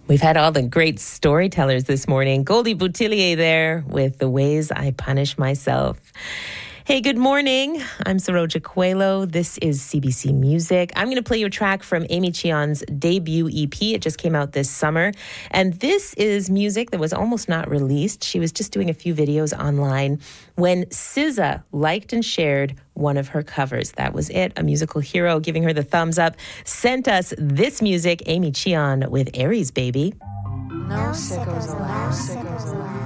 We've had all the great storytellers this morning. Goldie Boutillier there with The Ways I Punish Myself. Hey, good morning. I'm Saroja Coelho. This is CBC Music. I'm going to play you a track from Amy Cheon's debut EP. It just came out this summer. And this is music that was almost not released. She was just doing a few videos online when SZA liked and shared one of her covers. That was it. A musical hero giving her the thumbs up sent us this music. Amy Cheon with Aries Baby. No sickos allowed.